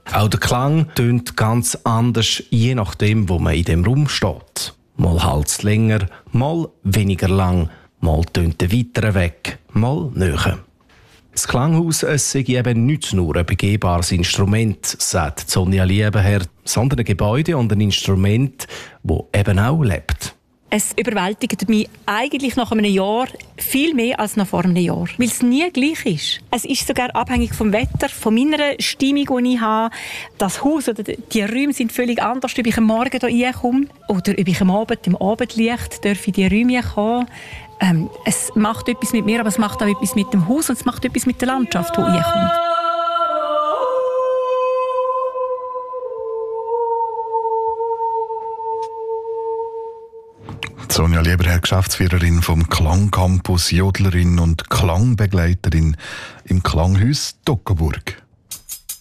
Auch der Klang tönt ganz anders, je nachdem, wo man in dem Raum steht. Mal halt länger, mal weniger lang, mal tönt er weiter weg, mal näher. Das Klanghaus sei eben nicht nur ein begehbares Instrument, sagt Sonja Liebenherr, sondern ein Gebäude und ein Instrument, das eben auch lebt. Es überwältigt mich eigentlich nach einem Jahr viel mehr als noch vor einem Jahr, weil es nie gleich ist. Es ist sogar abhängig vom Wetter, von meiner Stimmung, die ich habe. Das Haus oder die Räume sind völlig anders, ob ich am Morgen hier reinkomme oder ob ich am Abend im Abendlicht in die Räume kommen. Es macht etwas mit mir, aber es macht auch etwas mit dem Haus und es macht etwas mit der Landschaft, die hier kommt. Sonja Liebenherr, Geschäftsführerin vom Klangcampus, Jodlerin und Klangbegleiterin im Klanghaus Toggenburg.